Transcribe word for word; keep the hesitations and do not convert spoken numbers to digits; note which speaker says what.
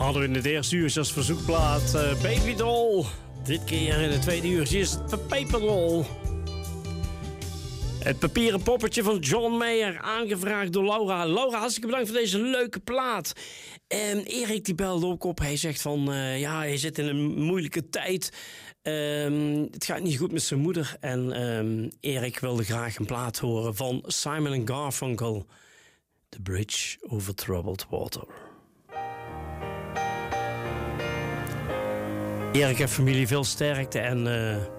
Speaker 1: Hadden we in het eerste uur als verzoekplaat uh, Baby Doll. Dit keer in het tweede uur is het Paper Doll. Het papieren poppetje van John Mayer, aangevraagd door Laura. Laura, hartstikke bedankt voor deze leuke plaat. En Erik die belde ook op. Hij zegt van, uh, ja, hij zit in een moeilijke tijd. Um, het gaat niet goed met zijn moeder. En um, Erik wilde graag een plaat horen van Simon en Garfunkel. The Bridge Over Troubled Water. Erik en familie veel sterkte en... Uh,